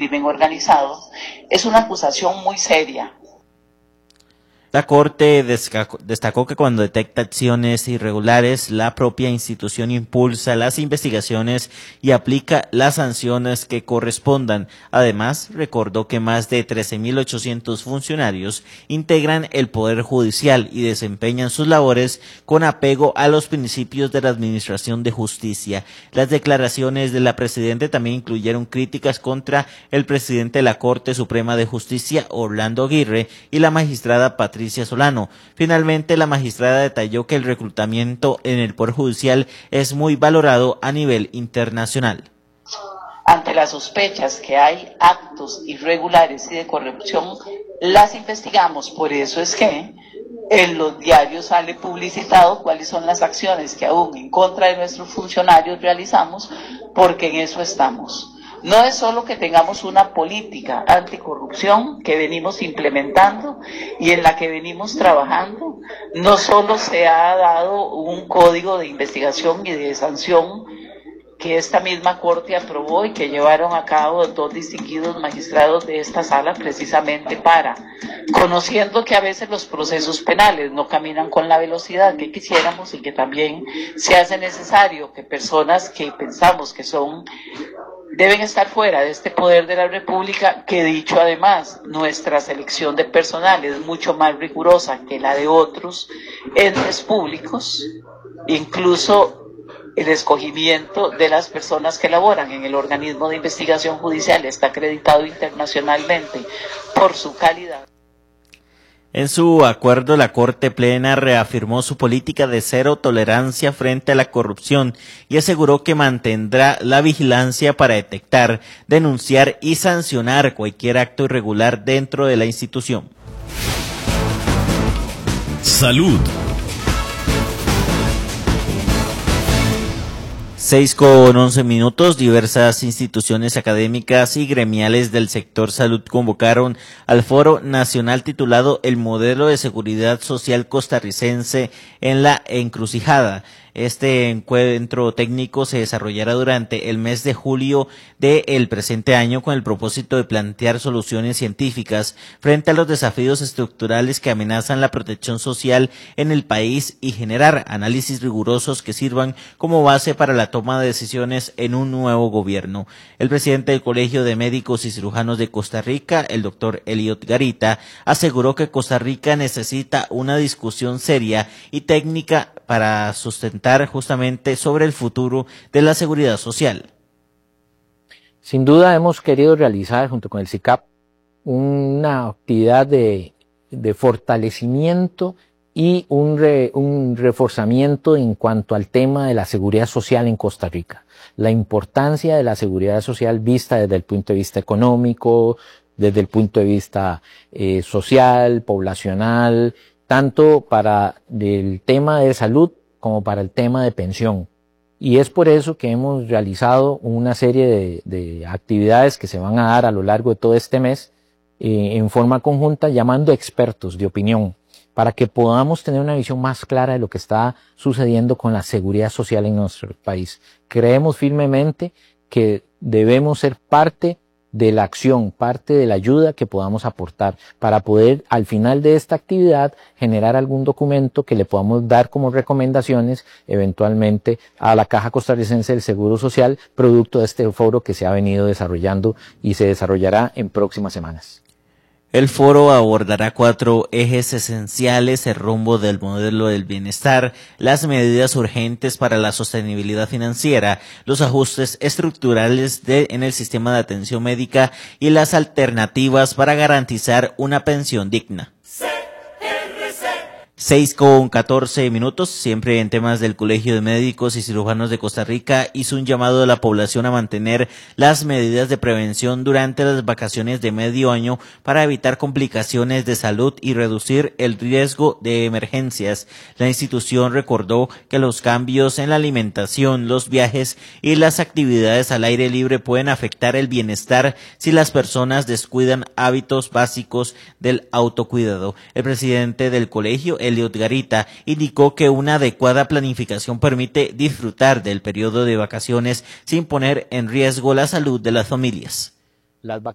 crimen organizado, es una acusación muy seria. La Corte destacó que cuando detecta acciones irregulares, la propia institución impulsa las investigaciones y aplica las sanciones que correspondan. Además, recordó que más de 13.800 funcionarios integran el Poder Judicial y desempeñan sus labores con apego a los principios de la Administración de Justicia. Las declaraciones de la Presidenta también incluyeron críticas contra el presidente de la Corte Suprema de Justicia, Orlando Aguirre, y la magistrada Patricia Solano. Finalmente, la magistrada detalló que el reclutamiento en el Poder Judicial es muy valorado a nivel internacional. Ante las sospechas que hay actos irregulares y de corrupción, las investigamos. Por eso es que en los diarios sale publicitado cuáles son las acciones que aún en contra de nuestros funcionarios realizamos, porque en eso estamos. No es solo que tengamos una política anticorrupción que venimos implementando y en la que venimos trabajando, no solo se ha dado un código de investigación y de sanción que esta misma Corte aprobó y que llevaron a cabo dos distinguidos magistrados de esta sala precisamente para, conociendo que a veces los procesos penales no caminan con la velocidad que quisiéramos y que también se hace necesario que personas que pensamos que deben estar fuera de este poder de la República, que dicho además, nuestra selección de personal es mucho más rigurosa que la de otros entes públicos, incluso el escogimiento de las personas que laboran en el organismo de investigación judicial está acreditado internacionalmente por su calidad. En su acuerdo, la Corte Plena reafirmó su política de cero tolerancia frente a la corrupción y aseguró que mantendrá la vigilancia para detectar, denunciar y sancionar cualquier acto irregular dentro de la institución. Salud. 6:11. Diversas instituciones académicas y gremiales del sector salud convocaron al Foro Nacional titulado El Modelo de Seguridad Social Costarricense en la Encrucijada. Este encuentro técnico se desarrollará durante el mes de julio del presente año con el propósito de plantear soluciones científicas frente a los desafíos estructurales que amenazan la protección social en el país y generar análisis rigurosos que sirvan como base para la toma de decisiones en un nuevo gobierno. El presidente del Colegio de Médicos y Cirujanos de Costa Rica, el doctor Eliot Garita, aseguró que Costa Rica necesita una discusión seria y técnica para sustentar justamente sobre el futuro de la seguridad social. Sin duda hemos querido realizar junto con el SICAP una actividad de fortalecimiento y un reforzamiento en cuanto al tema de la seguridad social en Costa Rica. La importancia de la seguridad social vista desde el punto de vista económico, desde el punto de vista social, poblacional, tanto para el tema de salud como para el tema de pensión. Y es por eso que hemos realizado una serie de actividades que se van a dar a lo largo de todo este mes en forma conjunta, llamando expertos de opinión, para que podamos tener una visión más clara de lo que está sucediendo con la seguridad social en nuestro país. Creemos firmemente que debemos ser parte de la acción, parte de la ayuda que podamos aportar para poder al final de esta actividad generar algún documento que le podamos dar como recomendaciones eventualmente a la Caja Costarricense del Seguro Social, producto de este foro que se ha venido desarrollando y se desarrollará en próximas semanas. El foro abordará 4 ejes esenciales: el rumbo del modelo del bienestar, las medidas urgentes para la sostenibilidad financiera, los ajustes estructurales en el sistema de atención médica y las alternativas para garantizar una pensión digna. 6:14. Siempre en temas del Colegio de Médicos y Cirujanos de Costa Rica hizo un llamado a la población a mantener las medidas de prevención durante las vacaciones de medio año para evitar complicaciones de salud y reducir el riesgo de emergencias. La institución recordó que los cambios en la alimentación, los viajes y las actividades al aire libre pueden afectar el bienestar si las personas descuidan hábitos básicos del autocuidado. El presidente del colegio, Eliot Garita, indicó que una adecuada planificación permite disfrutar del periodo de vacaciones sin poner en riesgo la salud de las familias.